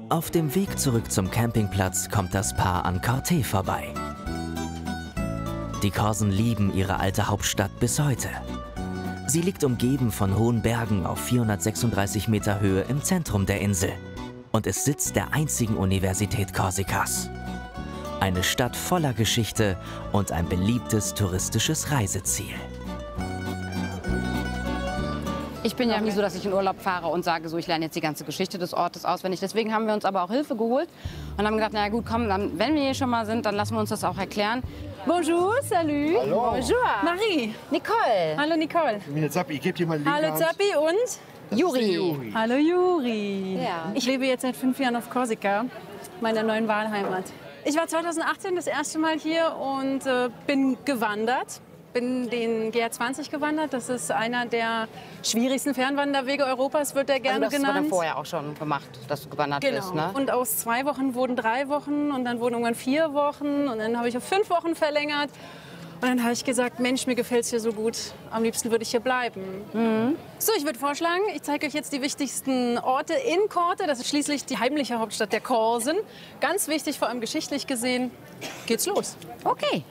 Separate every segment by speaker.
Speaker 1: Auf dem Weg zurück zum Campingplatz kommt das Paar an Corte vorbei. Die Korsen lieben ihre alte Hauptstadt bis heute. Sie liegt umgeben von hohen Bergen auf 436 Meter Höhe im Zentrum der Insel und ist Sitz der einzigen Universität Korsikas. Eine Stadt voller Geschichte und ein beliebtes touristisches Reiseziel.
Speaker 2: Ich bin ja nie so, dass ich in Urlaub fahre und sage, so, ich lerne jetzt die ganze Geschichte des Ortes auswendig. Deswegen haben wir uns aber auch Hilfe geholt und haben gedacht, na gut, komm, dann, wenn wir hier schon mal sind, dann lassen wir uns das auch erklären. Bonjour, salut.
Speaker 3: Hallo.
Speaker 2: Bonjour. Marie. Nicole.
Speaker 4: Hallo Nicole.
Speaker 3: Ich bin Zappi, ich gebe dir mal den
Speaker 4: Hallo Zappi und?
Speaker 2: Juri.
Speaker 4: Hallo Juri.
Speaker 2: Ja.
Speaker 4: Ich lebe jetzt seit 5 Jahren auf Korsika, meiner neuen Wahlheimat. Ich war 2018 das erste Mal hier und bin gewandert. Bin den GR20 gewandert. Das ist einer der schwierigsten Fernwanderwege Europas, wird der gerne
Speaker 2: Also das
Speaker 4: genannt.
Speaker 2: wurde vorher auch schon gemacht, dass du gewandert
Speaker 4: Genau.
Speaker 2: bist, ne?
Speaker 4: Und aus 2 Wochen wurden 3 Wochen und dann wurden irgendwann 4 Wochen und dann habe ich auf 5 Wochen verlängert. Und dann habe ich gesagt, Mensch, mir gefällt es hier so gut. Am liebsten würde ich hier bleiben. So, ich würde vorschlagen, ich zeige euch jetzt die wichtigsten Orte in Corte. Das ist schließlich die heimliche Hauptstadt der Korsen. Ganz wichtig, vor allem geschichtlich gesehen. Geht's los.
Speaker 2: Okay.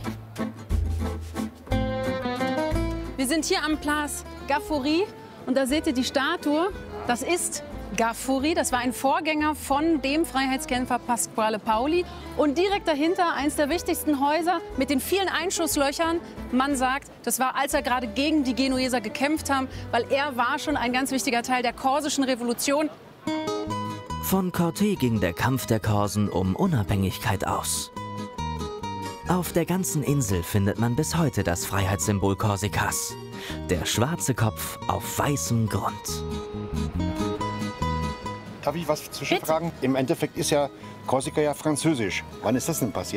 Speaker 4: Wir sind hier am Place Gaffuri und da seht ihr die Statue. Das ist Gaffuri, das war ein Vorgänger von dem Freiheitskämpfer Pasquale Paoli. Und direkt dahinter eines der wichtigsten Häuser mit den vielen Einschusslöchern. Man sagt, das war, als er gerade gegen die Genueser gekämpft haben, weil er war schon ein ganz wichtiger Teil der korsischen Revolution.
Speaker 1: Von Corte ging der Kampf der Korsen um Unabhängigkeit aus. Auf der ganzen Insel findet man bis heute das Freiheitssymbol Korsikas. Der schwarze Kopf auf weißem Grund.
Speaker 3: Darf ich was zwischenfragen? Im Endeffekt ist ja Korsika ja französisch. Wann ist das denn passiert?